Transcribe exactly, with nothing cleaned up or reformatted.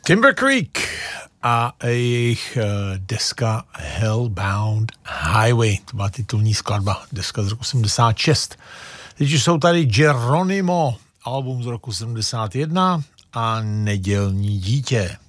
Timber Creek a jejich deska Hellbound Highway, to byla titulní skladba, deska z roku sedmdesát šest. Teď už jsou tady Geronimo, album z roku sedmdesát jedna a Nedělní dítě.